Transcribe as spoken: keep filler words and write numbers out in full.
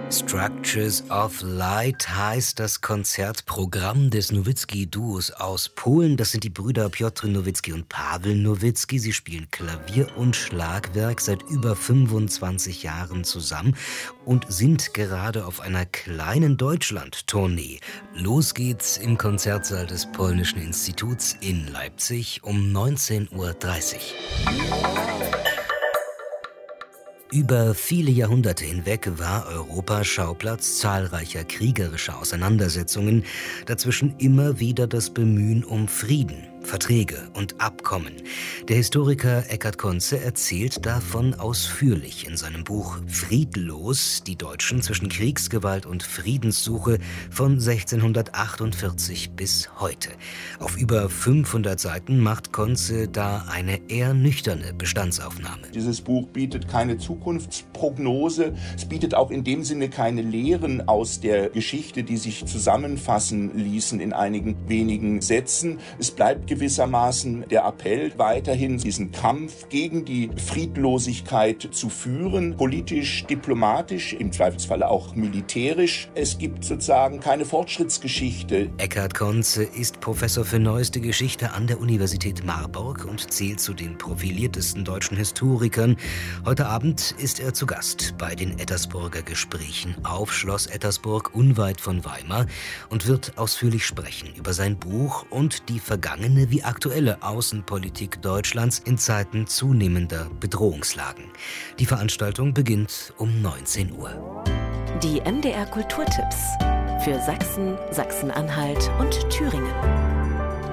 Structures of Light heißt das Konzertprogramm des Nowitzki-Duos aus Polen. Das sind die Brüder Piotr Nowitzki und Paweł Nowitzki. Sie spielen Klavier und Schlagwerk seit über fünfundzwanzig Jahren zusammen und sind gerade auf einer kleinen Deutschland-Tournee. Los geht's im Konzertsaal des Polnischen Instituts in Leipzig um neunzehn Uhr dreißig. Über viele Jahrhunderte hinweg war Europa Schauplatz zahlreicher kriegerischer Auseinandersetzungen, dazwischen immer wieder das Bemühen um Frieden, Verträge und Abkommen. Der Historiker Eckhard Konze erzählt davon ausführlich in seinem Buch Friedlos, die Deutschen zwischen Kriegsgewalt und Friedenssuche von sechzehnhundertachtundvierzig bis heute. Auf über fünfhundert Seiten macht Konze da eine eher nüchterne Bestandsaufnahme. Dieses Buch bietet keine Zukunftsprognose, es bietet auch in dem Sinne keine Lehren aus der Geschichte, die sich zusammenfassen ließen in einigen wenigen Sätzen. Es bleibt gewissermaßen der Appell, weiterhin diesen Kampf gegen die Friedlosigkeit zu führen, politisch, diplomatisch, im Zweifelsfalle auch militärisch. Es gibt sozusagen keine Fortschrittsgeschichte. Eckhard Konze ist Professor für Neueste Geschichte an der Universität Marburg und zählt zu den profiliertesten deutschen Historikern. Heute Abend ist er zu Gast bei den Ettersburger Gesprächen auf Schloss Ettersburg unweit von Weimar und wird ausführlich sprechen über sein Buch und die vergangene wie aktuelle Außenpolitik Deutschlands in Zeiten zunehmender Bedrohungslagen. Die Veranstaltung beginnt um neunzehn Uhr. Die M D R Kulturtipps für Sachsen, Sachsen-Anhalt und Thüringen.